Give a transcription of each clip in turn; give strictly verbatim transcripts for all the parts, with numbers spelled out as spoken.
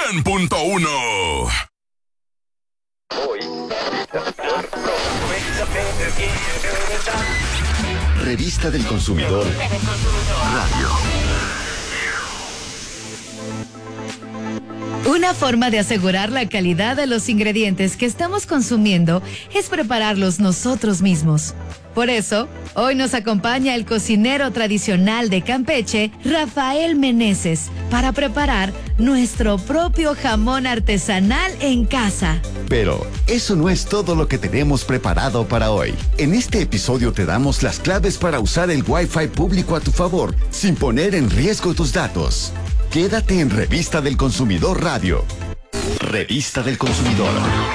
cien punto uno. Revista del Consumidor Radio. Una forma de asegurar la calidad de los ingredientes que estamos consumiendo es prepararlos nosotros mismos. Por eso, hoy nos acompaña el cocinero tradicional de Campeche, Rafael Meneses, para preparar nuestro propio jamón artesanal en casa. Pero eso no es todo lo que tenemos preparado para hoy. En este episodio te damos las claves para usar el Wi-Fi público a tu favor, sin poner en riesgo tus datos. Quédate en Revista del Consumidor Radio. Revista del Consumidor.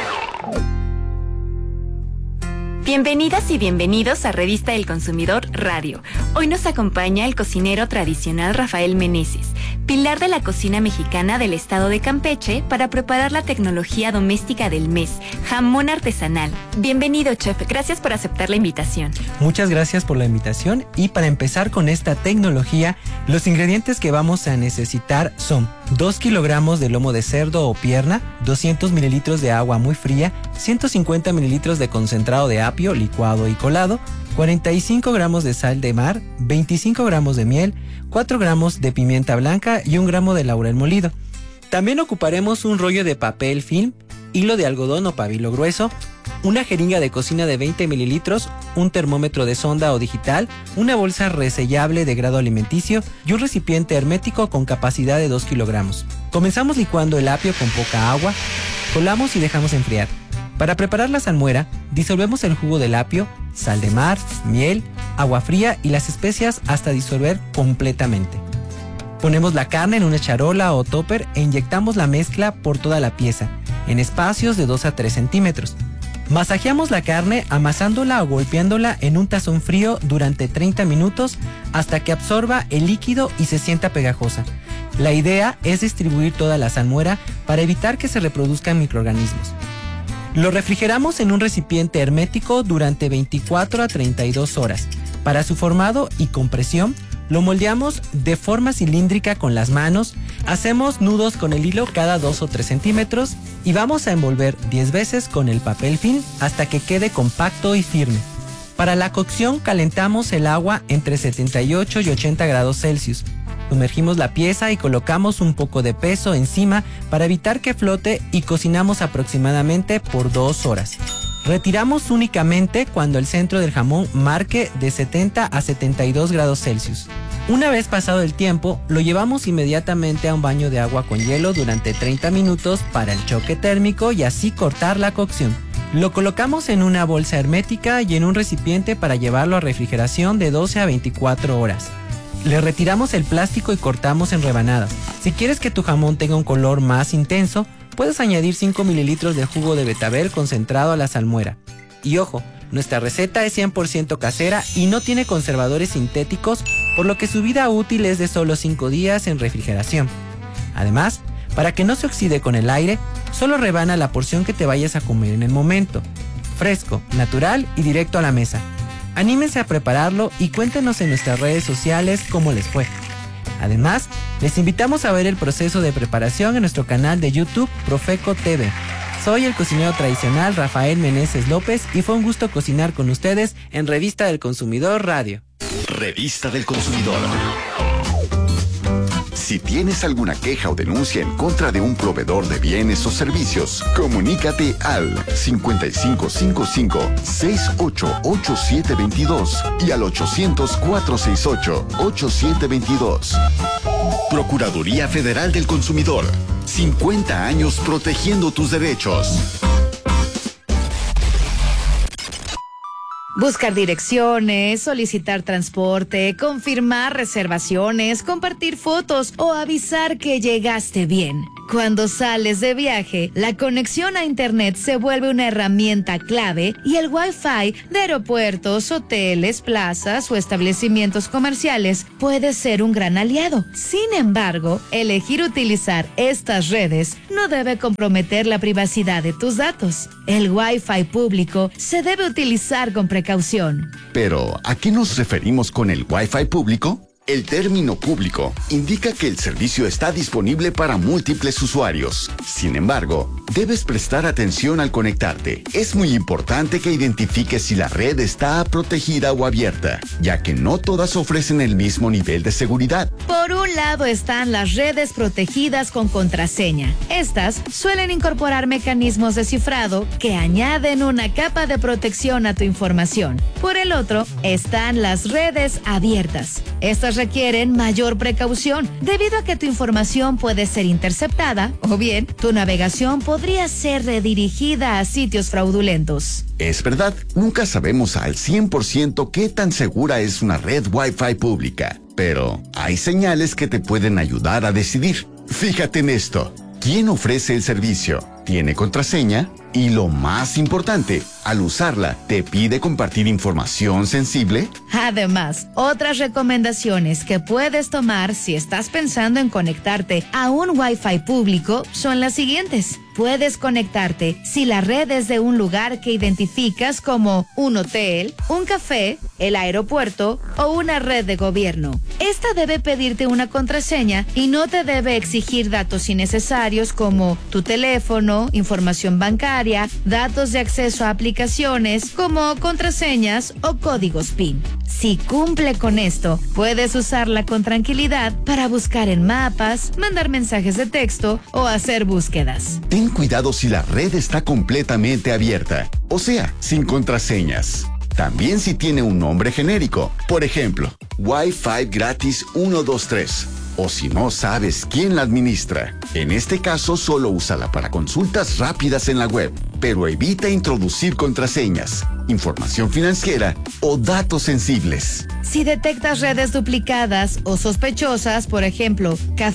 Bienvenidas y bienvenidos a Revista del Consumidor Radio. Hoy nos acompaña el cocinero tradicional Rafael Meneses, pilar de la cocina mexicana del estado de Campeche, para preparar la tecnología doméstica del mes, jamón artesanal. Bienvenido, chef. Gracias por aceptar la invitación. Muchas gracias por la invitación, y para empezar con esta tecnología, los ingredientes que vamos a necesitar son dos kilogramos de lomo de cerdo o pierna, doscientos mililitros de agua muy fría, ciento cincuenta mililitros de concentrado de apio licuado y colado, cuarenta y cinco gramos de sal de mar, veinticinco gramos de miel, cuatro gramos de pimienta blanca y un gramo de laurel molido. También ocuparemos un rollo de papel film, hilo de algodón o pabilo grueso, una jeringa de cocina de veinte mililitros, un termómetro de sonda o digital, una bolsa resellable de grado alimenticio y un recipiente hermético con capacidad de dos kilogramos. Comenzamos licuando el apio con poca agua, colamos y dejamos enfriar. Para preparar la salmuera, disolvemos el jugo del apio, sal de mar, miel, agua fría y las especias hasta disolver completamente. Ponemos la carne en una charola o topper e inyectamos la mezcla por toda la pieza, en espacios de dos a tres centímetros. Masajeamos la carne amasándola o golpeándola en un tazón frío durante treinta minutos hasta que absorba el líquido y se sienta pegajosa. La idea es distribuir toda la salmuera para evitar que se reproduzcan microorganismos. Lo refrigeramos en un recipiente hermético durante veinticuatro a treinta y dos horas. Para su formado y compresión, lo moldeamos de forma cilíndrica con las manos, hacemos nudos con el hilo cada dos o tres centímetros y vamos a envolver diez veces con el papel film hasta que quede compacto y firme. Para la cocción calentamos el agua entre setenta y ocho y ochenta grados Celsius. Sumergimos la pieza y colocamos un poco de peso encima para evitar que flote y cocinamos aproximadamente por dos horas. Retiramos únicamente cuando el centro del jamón marque de setenta a setenta y dos grados Celsius. Una vez pasado el tiempo, lo llevamos inmediatamente a un baño de agua con hielo durante treinta minutos para el choque térmico y así cortar la cocción. Lo colocamos en una bolsa hermética y en un recipiente para llevarlo a refrigeración de doce a veinticuatro horas. Le retiramos el plástico y cortamos en rebanadas. Si quieres que tu jamón tenga un color más intenso, puedes añadir cinco mililitros de jugo de betabel concentrado a la salmuera. Y ojo, nuestra receta es cien por ciento casera y no tiene conservadores sintéticos, por lo que su vida útil es de solo cinco días en refrigeración. Además, para que no se oxide con el aire, solo rebana la porción que te vayas a comer en el momento. Fresco, natural y directo a la mesa. Anímense a prepararlo y cuéntenos en nuestras redes sociales cómo les fue. Además, les invitamos a ver el proceso de preparación en nuestro canal de YouTube Profeco T V. Soy el cocinero tradicional Rafael Meneses López y fue un gusto cocinar con ustedes en Revista del Consumidor Radio. Revista del Consumidor. Si tienes alguna queja o denuncia en contra de un proveedor de bienes o servicios, comunícate al cincuenta y cinco cincuenta y cinco, sesenta y ocho, ochenta y siete veintidós y al ochocientos, cuatrocientos sesenta y ocho, ochenta y siete veintidós. Procuraduría Federal del Consumidor. cincuenta años protegiendo tus derechos. Buscar direcciones, solicitar transporte, confirmar reservaciones, compartir fotos o avisar que llegaste bien. Cuando sales de viaje, la conexión a internet se vuelve una herramienta clave y el Wi-Fi de aeropuertos, hoteles, plazas o establecimientos comerciales puede ser un gran aliado. Sin embargo, elegir utilizar estas redes no debe comprometer la privacidad de tus datos. El Wi-Fi público se debe utilizar con precaución. Pero, ¿a qué nos referimos con el Wi-Fi público? El término público indica que el servicio está disponible para múltiples usuarios. Sin embargo, debes prestar atención al conectarte. Es muy importante que identifiques si la red está protegida o abierta, ya que no todas ofrecen el mismo nivel de seguridad. Por un lado están las redes protegidas con contraseña. Estas suelen incorporar mecanismos de cifrado que añaden una capa de protección a tu información. Por el otro, están las redes abiertas. Estas requieren mayor precaución debido a que tu información puede ser interceptada o bien tu navegación podría ser redirigida a sitios fraudulentos. Es verdad, nunca sabemos al cien por ciento qué tan segura es una red Wi-Fi pública, pero hay señales que te pueden ayudar a decidir. Fíjate en esto. ¿Quién ofrece el servicio? ¿Tiene contraseña? Y lo más importante, al usarla, ¿te pide compartir información sensible? Además, otras recomendaciones que puedes tomar si estás pensando en conectarte a un Wi-Fi público son las siguientes. Puedes conectarte si la red es de un lugar que identificas como un hotel, un café, el aeropuerto o una red de gobierno. Esta debe pedirte una contraseña y no te debe exigir datos innecesarios como tu teléfono, información bancaria, datos de acceso a aplicaciones como contraseñas o códigos PIN. Si cumple con esto, puedes usarla con tranquilidad para buscar en mapas, mandar mensajes de texto o hacer búsquedas. Ten cuidado si la red está completamente abierta, o sea, sin contraseñas. También si tiene un nombre genérico, por ejemplo, Wi-Fi gratis uno dos tres. O si no sabes quién la administra. En este caso, solo úsala para consultas rápidas en la web, pero evita introducir contraseñas, información financiera o datos sensibles. Si detectas redes duplicadas o sospechosas, por ejemplo,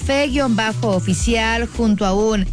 café-oficial junto a un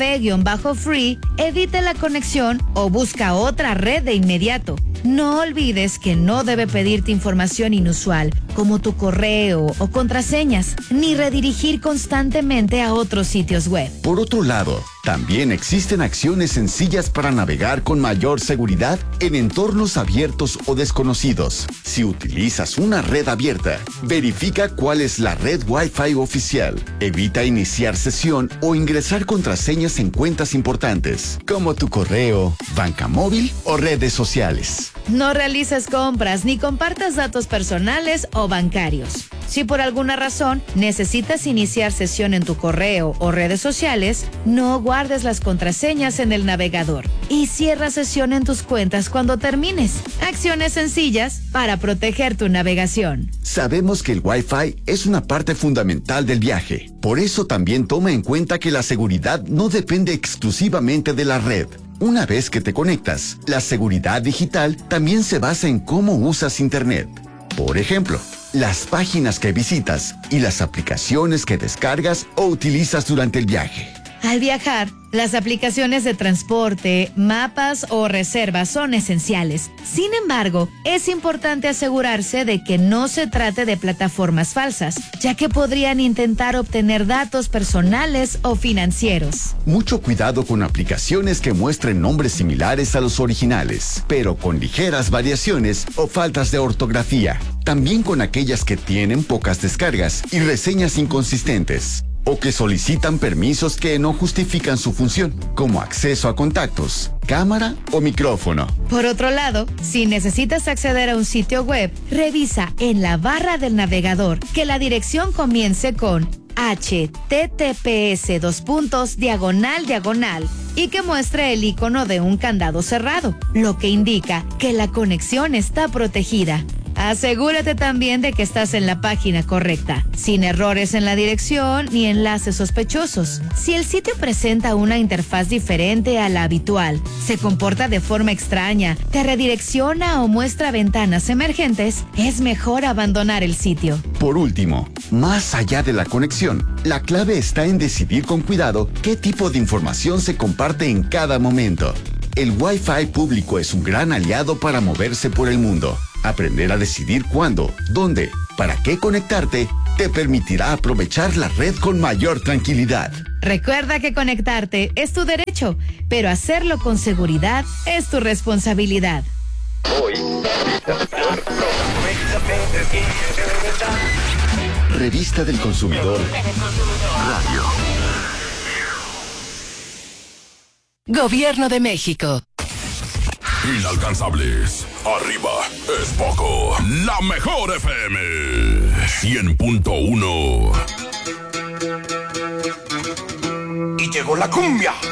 café-free, evita la conexión o busca otra red de inmediato. No olvides que no debe pedirte información inusual, como tu correo o contraseñas, ni redirigir constantemente a otros sitios web. Por otro lado, también existen acciones sencillas para navegar con mayor seguridad en entornos abiertos o desconocidos. Si utilizas una red abierta, verifica cuál es la red Wi-Fi oficial. Evita iniciar sesión o ingresar contraseñas en cuentas importantes, como tu correo, banca móvil o redes sociales. No realices compras ni compartas datos personales o bancarios. Si por alguna razón necesitas iniciar sesión en tu correo o redes sociales, no guardes las contraseñas en el navegador y cierra sesión en tus cuentas cuando termines. Acciones sencillas para proteger tu navegación. Sabemos que el Wi-Fi es una parte fundamental del viaje. Por eso también toma en cuenta que la seguridad no depende exclusivamente de la red. Una vez que te conectas, la seguridad digital también se basa en cómo usas Internet. Por ejemplo, las páginas que visitas y las aplicaciones que descargas o utilizas durante el viaje. Al viajar, las aplicaciones de transporte, mapas o reservas son esenciales. Sin embargo, es importante asegurarse de que no se trate de plataformas falsas, ya que podrían intentar obtener datos personales o financieros. Mucho cuidado con aplicaciones que muestren nombres similares a los originales, pero con ligeras variaciones o faltas de ortografía. También con aquellas que tienen pocas descargas y reseñas inconsistentes, o que solicitan permisos que no justifican su función, como acceso a contactos, cámara o micrófono. Por otro lado, si necesitas acceder a un sitio web, revisa en la barra del navegador que la dirección comience con H T T P S dos puntos diagonal diagonal y que muestre el icono de un candado cerrado, lo que indica que la conexión está protegida. Asegúrate también de que estás en la página correcta, sin errores en la dirección ni enlaces sospechosos. Si el sitio presenta una interfaz diferente a la habitual, se comporta de forma extraña, te redirecciona o muestra ventanas emergentes, es mejor abandonar el sitio. Por último, más allá de la conexión, la clave está en decidir con cuidado qué tipo de información se comparte en cada momento. El Wi-Fi público es un gran aliado para moverse por el mundo. Aprender a decidir cuándo, dónde, para qué conectarte, te permitirá aprovechar la red con mayor tranquilidad. Recuerda que conectarte es tu derecho, pero hacerlo con seguridad es tu responsabilidad. Hoy, Revista del Consumidor Radio. Gobierno de México. Inalcanzables. Arriba es poco. La mejor F M. cien punto uno. Y llegó la cumbia.